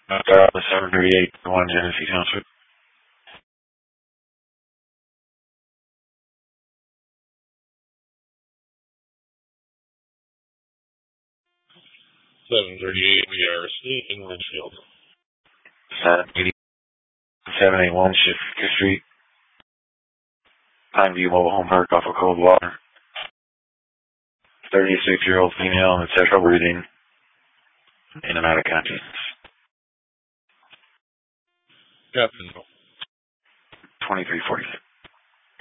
The 738, 1 Genesee Township. 738, we are speaking Litchfield. 781 Shifter Street. Pineview Mobile Home Park off of Coldwater. 36-year-old female in sexual breathing. In and out of consciousness. Captain. 2346.